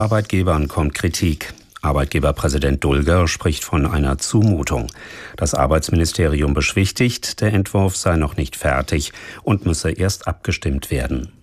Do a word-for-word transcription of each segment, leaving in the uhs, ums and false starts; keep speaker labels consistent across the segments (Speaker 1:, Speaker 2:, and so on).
Speaker 1: Arbeitgebern kommt Kritik. Arbeitgeberpräsident Dulger spricht von einer Zumutung. Das Arbeitsministerium beschwichtigt, der Entwurf sei noch nicht fertig und müsse erst abgestimmt werden.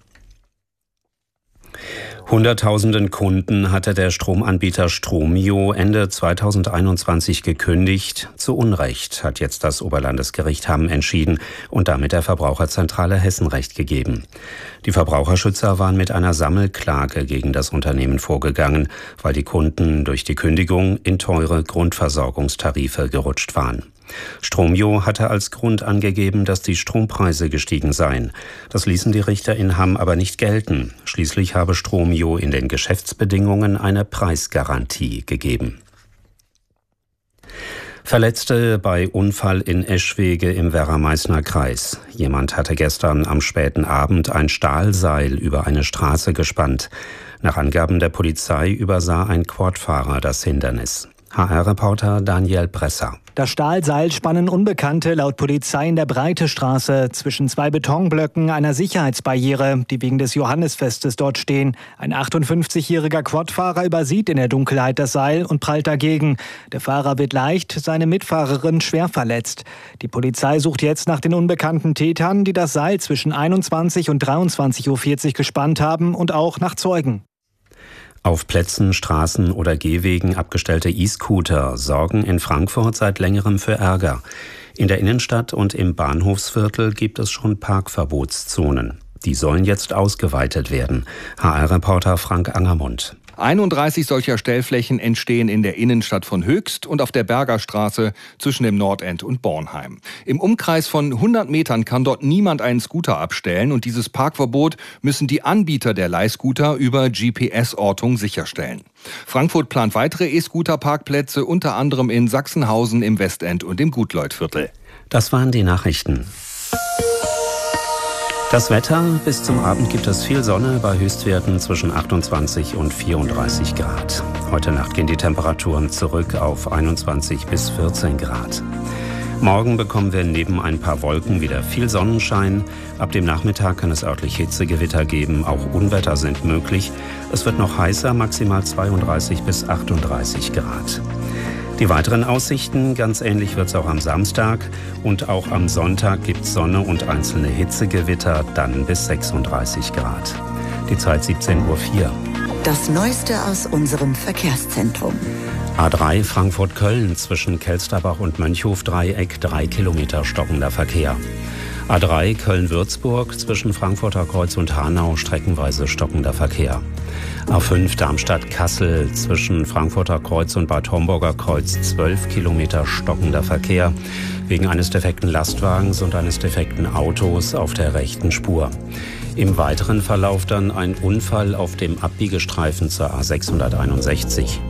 Speaker 1: Hunderttausenden Kunden hatte der Stromanbieter Stromio Ende zweitausendeinundzwanzig gekündigt. Zu Unrecht hat jetzt das Oberlandesgericht Hamm entschieden und damit der Verbraucherzentrale Hessen Recht gegeben. Die Verbraucherschützer waren mit einer Sammelklage gegen das Unternehmen vorgegangen, weil die Kunden durch die Kündigung in teure Grundversorgungstarife gerutscht waren. Stromio hatte als Grund angegeben, dass die Strompreise gestiegen seien. Das ließen die Richter in Hamm aber nicht gelten. Schließlich habe Stromio in den Geschäftsbedingungen eine Preisgarantie gegeben. Verletzte bei Unfall in Eschwege im Werra-Meißner Kreis. Jemand hatte gestern am späten Abend ein Stahlseil über eine Straße gespannt. Nach Angaben der Polizei übersah ein Quadfahrer das Hindernis. H R-Reporter Daniel Bresser.
Speaker 2: Das Stahlseil spannen Unbekannte laut Polizei in der Breitestraße zwischen zwei Betonblöcken einer Sicherheitsbarriere, die wegen des Johannisfestes dort stehen. Ein achtundfünfzigjähriger Quadfahrer übersieht in der Dunkelheit das Seil und prallt dagegen. Der Fahrer wird leicht, seine Mitfahrerin schwer verletzt. Die Polizei sucht jetzt nach den unbekannten Tätern, die das Seil zwischen einundzwanzig und dreiundzwanzig Uhr vierzig gespannt haben, und auch nach Zeugen.
Speaker 1: Auf Plätzen, Straßen oder Gehwegen abgestellte E-Scooter sorgen in Frankfurt seit längerem für Ärger. In der Innenstadt und im Bahnhofsviertel gibt es schon Parkverbotszonen. Die sollen jetzt ausgeweitet werden. H R-Reporter Frank Angermund.
Speaker 3: einunddreißig solcher Stellflächen entstehen in der Innenstadt von Höchst und auf der Bergerstraße zwischen dem Nordend und Bornheim. Im Umkreis von hundert Metern kann dort niemand einen Scooter abstellen, und dieses Parkverbot müssen die Anbieter der Leihscooter über G P S-Ortung sicherstellen. Frankfurt plant weitere E-Scooter-Parkplätze, unter anderem in Sachsenhausen, im Westend und im Gutleut-Viertel.
Speaker 1: Das waren die Nachrichten. Das Wetter: Bis zum Abend gibt es viel Sonne bei Höchstwerten zwischen achtundzwanzig und vierunddreißig Grad. Heute Nacht gehen die Temperaturen zurück auf einundzwanzig bis vierzehn Grad. Morgen bekommen wir neben ein paar Wolken wieder viel Sonnenschein. Ab dem Nachmittag kann es örtlich Hitzegewitter geben, auch Unwetter sind möglich. Es wird noch heißer, maximal zweiunddreißig bis achtunddreißig Grad. Die weiteren Aussichten: Ganz ähnlich wird es auch am Samstag, und auch am Sonntag gibt es Sonne und einzelne Hitzegewitter, dann bis sechsunddreißig Grad. Die Zeit siebzehn Uhr vier.
Speaker 4: Das Neueste aus unserem Verkehrszentrum.
Speaker 1: A drei Frankfurt-Köln zwischen Kelsterbach und Mönchhof-Dreieck, drei Kilometer stockender Verkehr. A drei Köln-Würzburg zwischen Frankfurter Kreuz und Hanau, streckenweise stockender Verkehr. A fünf Darmstadt-Kassel zwischen Frankfurter Kreuz und Bad Homburger Kreuz, zwölf Kilometer stockender Verkehr wegen eines defekten Lastwagens und eines defekten Autos auf der rechten Spur. Im weiteren Verlauf dann ein Unfall auf dem Abbiegestreifen zur A sechshunderteinundsechzig.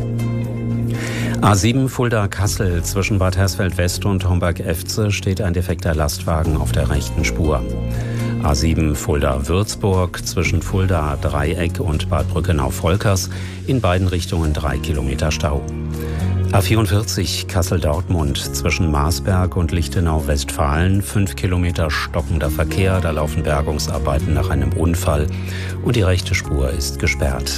Speaker 1: A sieben Fulda-Kassel zwischen Bad Hersfeld-West und Homburg-Efze steht ein defekter Lastwagen auf der rechten Spur. A sieben Fulda-Würzburg zwischen Fulda-Dreieck und Bad Brückenau-Volkers, in beiden Richtungen drei Kilometer Stau. A vierundvierzig Kassel-Dortmund zwischen Marsberg und Lichtenau-Westfalen, fünf Kilometer stockender Verkehr, da laufen Bergungsarbeiten nach einem Unfall und die rechte Spur ist gesperrt.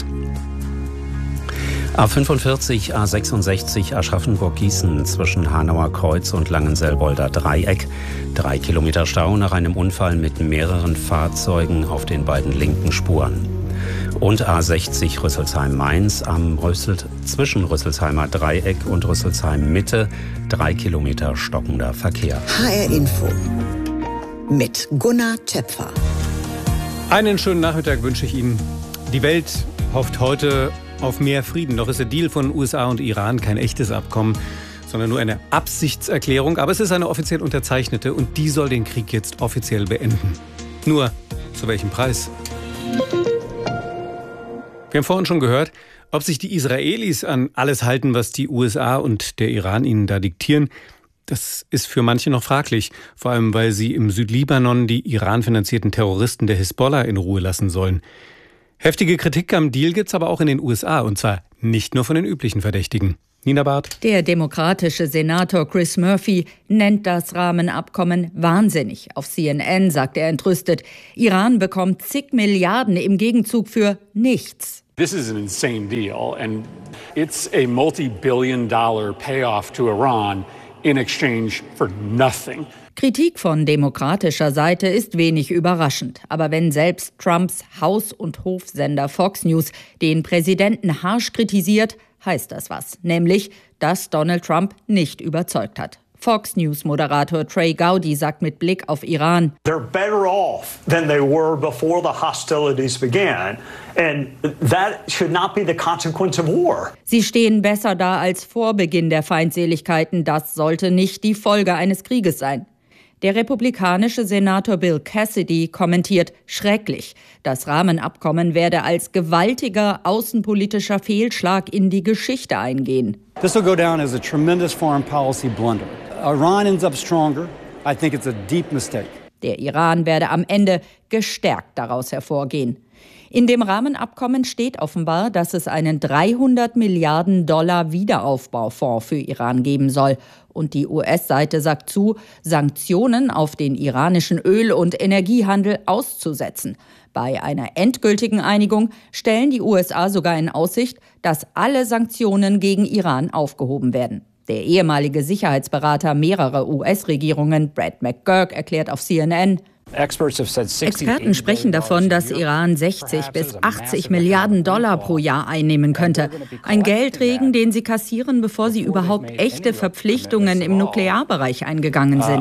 Speaker 1: A fünfundvierzig A sechsundsechzig Aschaffenburg-Gießen zwischen Hanauer Kreuz und Langenselbolder Dreieck. Drei Kilometer Stau nach einem Unfall mit mehreren Fahrzeugen auf den beiden linken Spuren. Und A sechzig Rüsselsheim-Mainz am Rüssel, zwischen Rüsselsheimer Dreieck und Rüsselsheim Mitte. Drei Kilometer stockender Verkehr.
Speaker 4: H R Info mit Gunnar Töpfer.
Speaker 5: Einen schönen Nachmittag wünsche ich Ihnen. Die Welt hofft heute auf mehr Frieden. Doch ist der Deal von U S A und Iran kein echtes Abkommen, sondern nur eine Absichtserklärung. Aber es ist eine offiziell unterzeichnete, und die soll den Krieg jetzt offiziell beenden. Nur, zu welchem Preis? Wir haben vorhin schon gehört, ob sich die Israelis an alles halten, was die U S A und der Iran ihnen da diktieren. Das ist für manche noch fraglich, vor allem weil sie im Südlibanon die Iran-finanzierten Terroristen der Hisbollah in Ruhe lassen sollen. Heftige Kritik am Deal gibt's aber auch in den U S A, und zwar nicht nur von den üblichen Verdächtigen. Nina Barth.
Speaker 6: Der demokratische Senator Chris Murphy nennt das Rahmenabkommen wahnsinnig. Auf C N N sagt er entrüstet, Iran bekommt zig Milliarden im Gegenzug für nichts.
Speaker 7: This is an insane deal, and it's a multi-billion dollar payoff to Iran in exchange for nothing.
Speaker 6: Kritik von demokratischer Seite ist wenig überraschend. Aber wenn selbst Trumps Haus- und Hofsender Fox News den Präsidenten harsch kritisiert, heißt das was. Nämlich, dass Donald Trump nicht überzeugt hat. Fox News-Moderator Trey Gowdy sagt mit Blick auf Iran:
Speaker 8: They're better off than they were before the hostilities began. And that should not be the consequence of war.
Speaker 6: Sie stehen besser da als vor Beginn der Feindseligkeiten. Das sollte nicht die Folge eines Krieges sein. Der republikanische Senator Bill Cassidy kommentiert schrecklich. Das Rahmenabkommen werde als gewaltiger außenpolitischer Fehlschlag in die Geschichte eingehen.
Speaker 9: This will go down as a tremendous foreign policy blunder. Iran ends up stronger. I think it's a deep mistake.
Speaker 6: Der Iran werde am Ende gestärkt daraus hervorgehen. In dem Rahmenabkommen steht offenbar, dass es einen dreihundert Milliarden Dollar Wiederaufbaufonds für Iran geben soll. Und die U S-Seite sagt zu, Sanktionen auf den iranischen Öl- und Energiehandel auszusetzen. Bei einer endgültigen Einigung stellen die U S A sogar in Aussicht, dass alle Sanktionen gegen Iran aufgehoben werden. Der ehemalige Sicherheitsberater mehrerer U S-Regierungen, Brad McGurk, erklärt auf C N N: Experten sprechen davon, dass Iran sechzig bis achtzig Milliarden Dollar pro Jahr einnehmen könnte. Ein Geldregen, den sie kassieren, bevor sie überhaupt echte Verpflichtungen im Nuklearbereich eingegangen sind.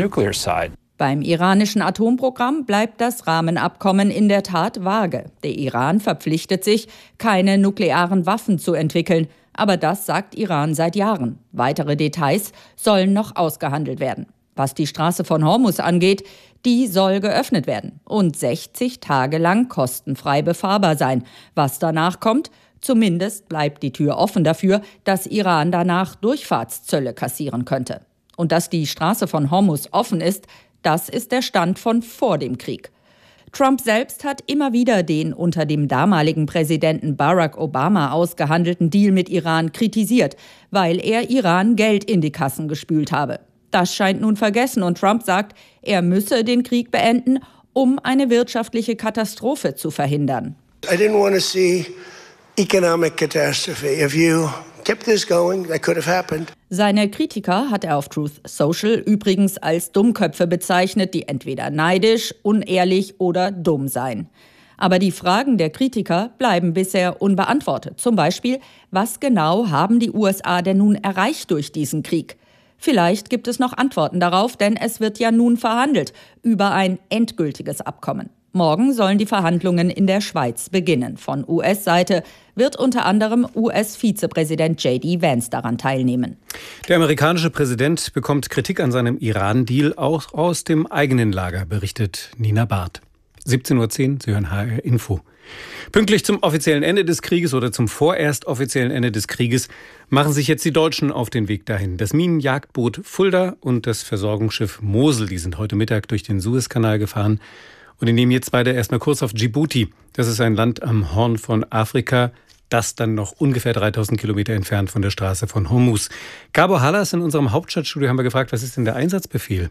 Speaker 6: Beim iranischen Atomprogramm bleibt das Rahmenabkommen in der Tat vage. Der Iran verpflichtet sich, keine nuklearen Waffen zu entwickeln. Aber das sagt Iran seit Jahren. Weitere Details sollen noch ausgehandelt werden. Was die Straße von Hormuz angeht, die soll geöffnet werden und sechzig Tage lang kostenfrei befahrbar sein. Was danach kommt, zumindest bleibt die Tür offen dafür, dass Iran danach Durchfahrtszölle kassieren könnte. Und dass die Straße von Hormuz offen ist, das ist der Stand von vor dem Krieg. Trump selbst hat immer wieder den unter dem damaligen Präsidenten Barack Obama ausgehandelten Deal mit Iran kritisiert, weil er Iran Geld in die Kassen gespült habe. Das scheint nun vergessen und Trump sagt, er müsse den Krieg beenden, um eine wirtschaftliche Katastrophe zu verhindern.
Speaker 10: I didn't want to see economic catastrophe. If you kept this going, that could have happened.
Speaker 6: Seine Kritiker hat er auf Truth Social übrigens als Dummköpfe bezeichnet, die entweder neidisch, unehrlich oder dumm seien. Aber die Fragen der Kritiker bleiben bisher unbeantwortet. Zum Beispiel, was genau haben die U S A denn nun erreicht durch diesen Krieg? Vielleicht gibt es noch Antworten darauf, denn es wird ja nun verhandelt über ein endgültiges Abkommen. Morgen sollen die Verhandlungen in der Schweiz beginnen. Von U S-Seite wird unter anderem U S-Vizepräsident J D Vance daran teilnehmen.
Speaker 5: Der amerikanische Präsident bekommt Kritik an seinem Iran-Deal auch aus dem eigenen Lager, berichtet Nina Barth. siebzehn Uhr zehn, Sie hören H R Info. Pünktlich zum offiziellen Ende des Krieges oder zum vorerst offiziellen Ende des Krieges machen sich jetzt die Deutschen auf den Weg dahin. Das Minenjagdboot Fulda und das Versorgungsschiff Mosel, die sind heute Mittag durch den Suezkanal gefahren. Und die nehmen jetzt beide erstmal kurz auf Djibouti. Das ist ein Land am Horn von Afrika, das dann noch ungefähr dreitausend Kilometer entfernt von der Straße von Hormuz. Gabor Hallas, in unserem Hauptstadtstudio haben wir gefragt, was ist denn der Einsatzbefehl?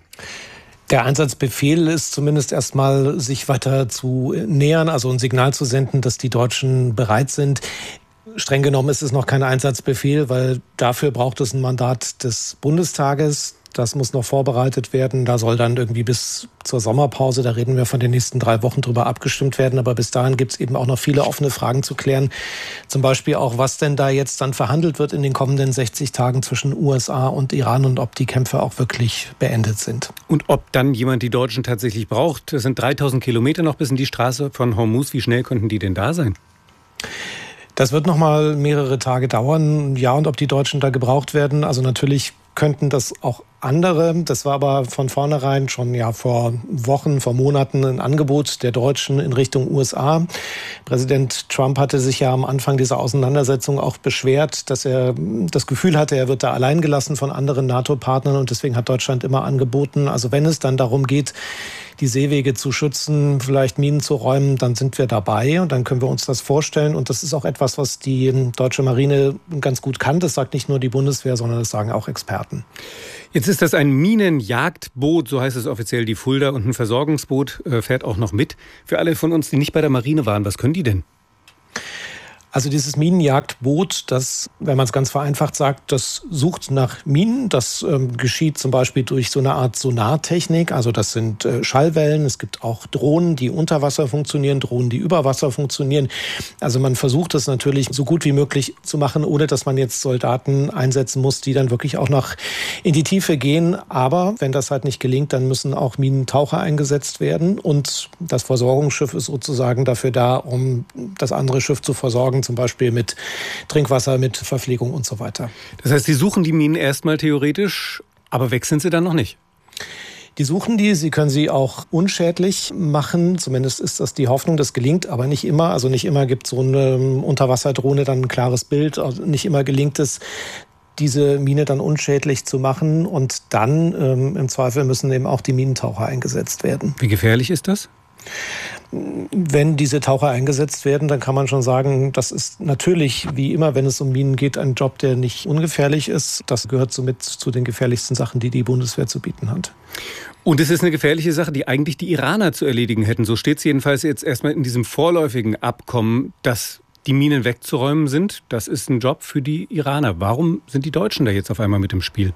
Speaker 11: Der Einsatzbefehl ist zumindest erstmal, sich weiter zu nähern, also ein Signal zu senden, dass die Deutschen bereit sind. Streng genommen ist es noch kein Einsatzbefehl, weil dafür braucht es ein Mandat des Bundestages. Das muss noch vorbereitet werden. Da soll dann irgendwie bis zur Sommerpause, da reden wir von den nächsten drei Wochen drüber, abgestimmt werden. Aber bis dahin gibt es eben auch noch viele offene Fragen zu klären. Zum Beispiel auch, was denn da jetzt dann verhandelt wird in den kommenden sechzig Tagen zwischen U S A und Iran und ob die Kämpfe auch wirklich beendet sind.
Speaker 5: Und ob dann jemand die Deutschen tatsächlich braucht. Es sind dreitausend Kilometer noch bis in die Straße von Hormuz. Wie schnell könnten die denn da sein?
Speaker 11: Das wird noch mal mehrere Tage dauern. Ja, und ob die Deutschen da gebraucht werden, also natürlich könnten das auch andere. Das war aber von vornherein schon ja vor Wochen, vor Monaten ein Angebot der Deutschen in Richtung U S A. Präsident Trump hatte sich ja am Anfang dieser Auseinandersetzung auch beschwert, dass er das Gefühl hatte, er wird da allein gelassen von anderen NATO-Partnern und deswegen hat Deutschland immer angeboten, also wenn es dann darum geht, die Seewege zu schützen, vielleicht Minen zu räumen, dann sind wir dabei und dann können wir uns das vorstellen. Und das ist auch etwas, was die deutsche Marine ganz gut kann. Das sagt nicht nur die Bundeswehr, sondern das sagen auch Experten.
Speaker 5: Jetzt ist das ein Minenjagdboot, so heißt es offiziell, die Fulda, und ein Versorgungsboot äh, fährt auch noch mit. Für alle von uns, die nicht bei der Marine waren, was können die denn?
Speaker 11: Also dieses Minenjagdboot, das, wenn man es ganz vereinfacht sagt, das sucht nach Minen. Das ähm, geschieht zum Beispiel durch so eine Art Sonartechnik. Also das sind äh, Schallwellen. Es gibt auch Drohnen, die unter Wasser funktionieren, Drohnen, die über Wasser funktionieren. Also man versucht es natürlich so gut wie möglich zu machen, ohne dass man jetzt Soldaten einsetzen muss, die dann wirklich auch noch in die Tiefe gehen. Aber wenn das halt nicht gelingt, dann müssen auch Minentaucher eingesetzt werden. Und das Versorgungsschiff ist sozusagen dafür da, um das andere Schiff zu versorgen, zum Beispiel mit Trinkwasser, mit Verpflegung und so weiter.
Speaker 5: Das heißt, Sie suchen die Minen erstmal theoretisch, aber weg sind sie dann noch nicht?
Speaker 11: Die suchen die, sie können sie auch unschädlich machen. Zumindest ist das die Hoffnung, das gelingt, aber nicht immer. Also nicht immer gibt so eine Unterwasserdrohne dann ein klares Bild. Also nicht immer gelingt es, diese Mine dann unschädlich zu machen. Und dann ähm, im Zweifel müssen eben auch die Minentaucher eingesetzt werden.
Speaker 5: Wie gefährlich ist das?
Speaker 11: Wenn diese Taucher eingesetzt werden, dann kann man schon sagen, das ist natürlich, wie immer, wenn es um Minen geht, ein Job, der nicht ungefährlich ist. Das gehört somit zu den gefährlichsten Sachen, die die Bundeswehr zu bieten hat.
Speaker 5: Und es ist eine gefährliche Sache, die eigentlich die Iraner zu erledigen hätten. So steht es jedenfalls jetzt erstmal in diesem vorläufigen Abkommen, dass die Minen wegzuräumen sind. Das ist ein Job für die Iraner. Warum sind die Deutschen da jetzt auf einmal mit im Spiel?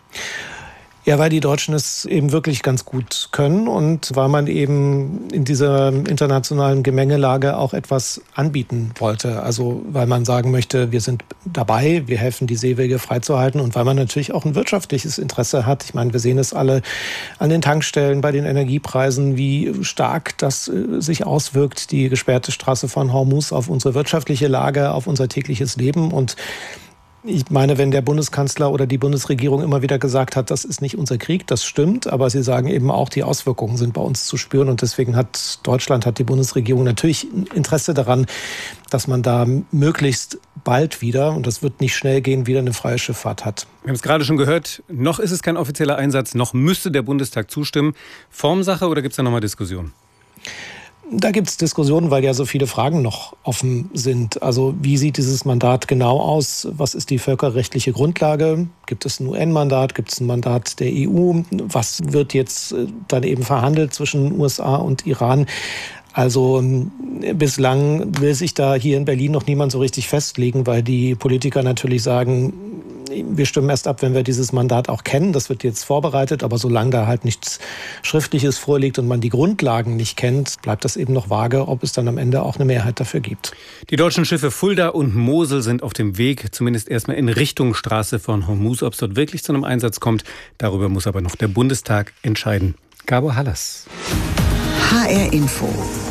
Speaker 11: Ja, weil die Deutschen es eben wirklich ganz gut können und weil man eben in dieser internationalen Gemengelage auch etwas anbieten wollte. Also weil man sagen möchte, wir sind dabei, wir helfen, die Seewege freizuhalten und weil man natürlich auch ein wirtschaftliches Interesse hat. Ich meine, wir sehen es alle an den Tankstellen, bei den Energiepreisen, wie stark das sich auswirkt, die gesperrte Straße von Hormuz auf unsere wirtschaftliche Lage, auf unser tägliches Leben. Und ich meine, wenn der Bundeskanzler oder die Bundesregierung immer wieder gesagt hat, das ist nicht unser Krieg, das stimmt, aber sie sagen eben auch, die Auswirkungen sind bei uns zu spüren und deswegen hat Deutschland, hat die Bundesregierung natürlich Interesse daran, dass man da möglichst bald wieder, und das wird nicht schnell gehen, wieder eine freie Schifffahrt hat.
Speaker 5: Wir haben es gerade schon gehört, noch ist es kein offizieller Einsatz, noch müsste der Bundestag zustimmen. Formsache oder gibt es da nochmal Diskussionen?
Speaker 11: Da gibt es Diskussionen, weil ja so viele Fragen noch offen sind. Also wie sieht dieses Mandat genau aus? Was ist die völkerrechtliche Grundlage? Gibt es ein U N-Mandat? Gibt es ein Mandat der E U? Was wird jetzt dann eben verhandelt zwischen U S A und Iran? Also bislang will sich da hier in Berlin noch niemand so richtig festlegen, weil die Politiker natürlich sagen, wir stimmen erst ab, wenn wir dieses Mandat auch kennen. Das wird jetzt vorbereitet, aber solange da halt nichts Schriftliches vorliegt und man die Grundlagen nicht kennt, bleibt das eben noch vage, ob es dann am Ende auch eine Mehrheit dafür gibt.
Speaker 5: Die deutschen Schiffe Fulda und Mosel sind auf dem Weg, zumindest erstmal in Richtung Straße von Hormuz. Ob es dort wirklich zu einem Einsatz kommt, darüber muss aber noch der Bundestag entscheiden. Gabor Hallas.
Speaker 4: H R Info.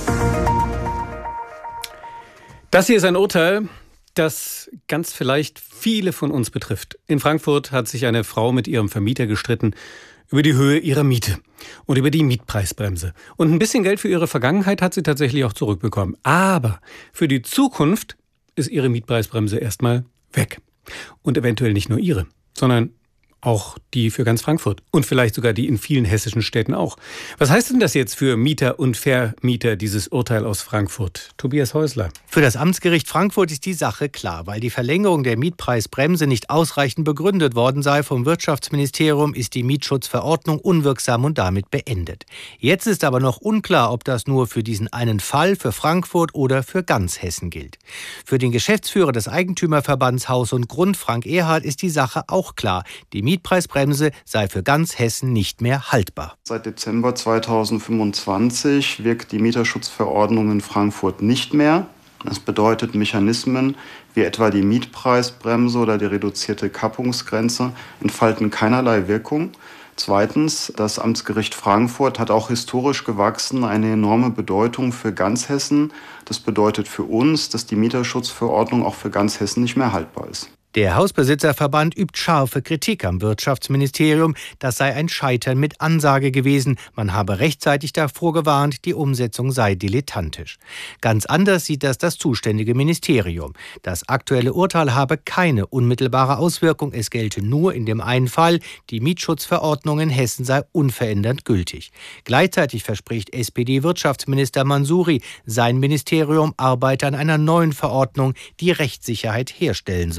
Speaker 5: Das hier ist ein Urteil, das ganz vielleicht viele von uns betrifft. In Frankfurt hat sich eine Frau mit ihrem Vermieter gestritten über die Höhe ihrer Miete und über die Mietpreisbremse. Und ein bisschen Geld für ihre Vergangenheit hat sie tatsächlich auch zurückbekommen. Aber für die Zukunft ist ihre Mietpreisbremse erstmal weg. Und eventuell nicht nur ihre, sondern auch die für ganz Frankfurt und vielleicht sogar die in vielen hessischen Städten auch. Was heißt denn das jetzt für Mieter und Vermieter, dieses Urteil aus Frankfurt? Tobias Häusler.
Speaker 12: Für das Amtsgericht Frankfurt ist die Sache klar. Weil die Verlängerung der Mietpreisbremse nicht ausreichend begründet worden sei vom Wirtschaftsministerium, ist die Mietschutzverordnung unwirksam und damit beendet. Jetzt ist aber noch unklar, ob das nur für diesen einen Fall für Frankfurt oder für ganz Hessen gilt. Für den Geschäftsführer des Eigentümerverbands Haus und Grund, Frank Ehrhardt, ist die Sache auch klar. Die Die Mietpreisbremse sei für ganz Hessen nicht mehr haltbar.
Speaker 13: Seit Dezember zweitausendfünfundzwanzig wirkt die Mieterschutzverordnung in Frankfurt nicht mehr. Das bedeutet, Mechanismen wie etwa die Mietpreisbremse oder die reduzierte Kappungsgrenze entfalten keinerlei Wirkung. Zweitens, das Amtsgericht Frankfurt hat auch historisch gewachsen eine enorme Bedeutung für ganz Hessen. Das bedeutet für uns, dass die Mieterschutzverordnung auch für ganz Hessen nicht mehr haltbar ist.
Speaker 12: Der Hausbesitzerverband übt scharfe Kritik am Wirtschaftsministerium. Das sei ein Scheitern mit Ansage gewesen. Man habe rechtzeitig davor gewarnt, die Umsetzung sei dilettantisch. Ganz anders sieht das das zuständige Ministerium. Das aktuelle Urteil habe keine unmittelbare Auswirkung. Es gelte nur in dem einen Fall, die Mietschutzverordnung in Hessen sei unverändert gültig. Gleichzeitig verspricht S P D-Wirtschaftsminister Mansouri, sein Ministerium arbeite an einer neuen Verordnung, die Rechtssicherheit herstellen soll.
Speaker 14: Wir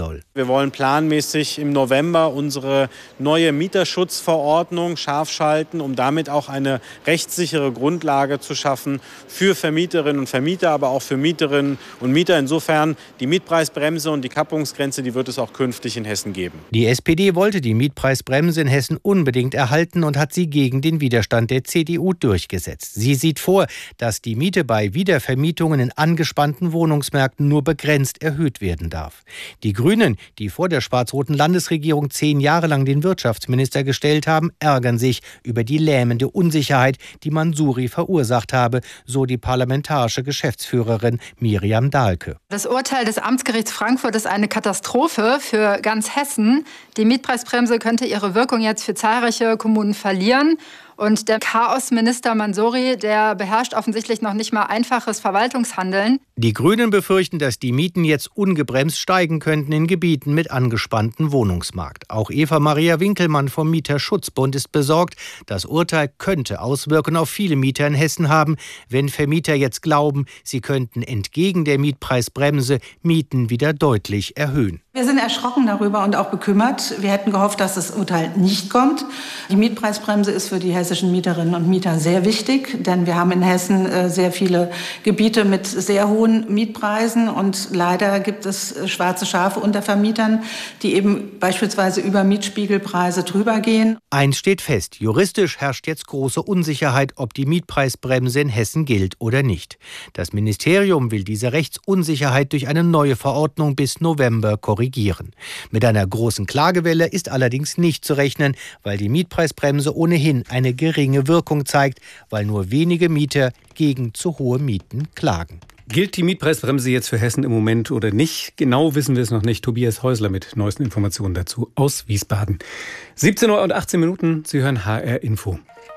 Speaker 14: Wir wollen planmäßig im November unsere neue Mieterschutzverordnung scharf schalten, um damit auch eine rechtssichere Grundlage zu schaffen für Vermieterinnen und Vermieter, aber auch für Mieterinnen und Mieter. Insofern die Mietpreisbremse und die Kappungsgrenze, die wird es auch künftig in Hessen geben.
Speaker 12: Die S P D wollte die Mietpreisbremse in Hessen unbedingt erhalten und hat sie gegen den Widerstand der C D U durchgesetzt. Sie sieht vor, dass die Miete bei Wiedervermietungen in angespannten Wohnungsmärkten nur begrenzt erhöht werden darf. Die Grünen, die vor der schwarz-roten Landesregierung zehn Jahre lang den Wirtschaftsminister gestellt haben, ärgern sich über die lähmende Unsicherheit, die Mansouri verursacht habe, so die parlamentarische Geschäftsführerin Miriam Dahlke.
Speaker 15: Das Urteil des Amtsgerichts Frankfurt ist eine Katastrophe für ganz Hessen. Die Mietpreisbremse könnte ihre Wirkung jetzt für zahlreiche Kommunen verlieren. Und der Chaosminister Mansouri, der beherrscht offensichtlich noch nicht mal einfaches Verwaltungshandeln.
Speaker 12: Die Grünen befürchten, dass die Mieten jetzt ungebremst steigen könnten in Gebieten mit angespanntem Wohnungsmarkt. Auch Eva Maria Winkelmann vom Mieterschutzbund ist besorgt. Das Urteil könnte Auswirkungen auf viele Mieter in Hessen haben, wenn Vermieter jetzt glauben, sie könnten entgegen der Mietpreisbremse Mieten wieder deutlich erhöhen.
Speaker 16: Wir sind erschrocken darüber und auch bekümmert. Wir hätten gehofft, dass das Urteil nicht kommt. Die Mietpreisbremse ist für die hessischen Mieterinnen und Mieter sehr wichtig, denn wir haben in Hessen sehr viele Gebiete mit sehr hohen Mietpreisen und leider gibt es schwarze Schafe unter Vermietern, die eben beispielsweise über Mietspiegelpreise drüber gehen.
Speaker 12: Eins steht fest, juristisch herrscht jetzt große Unsicherheit, ob die Mietpreisbremse in Hessen gilt oder nicht. Das Ministerium will diese Rechtsunsicherheit durch eine neue Verordnung bis November korrigieren. Mit einer großen Klagewelle ist allerdings nicht zu rechnen, weil die Mietpreisbremse ohnehin eine geringe Wirkung zeigt, weil nur wenige Mieter gegen zu hohe Mieten klagen.
Speaker 5: Gilt die Mietpreisbremse jetzt für Hessen im Moment oder nicht? Genau wissen wir es noch nicht. Tobias Häusler mit neuesten Informationen dazu aus Wiesbaden. siebzehn Uhr und achtzehn Minuten, Sie hören H R Info.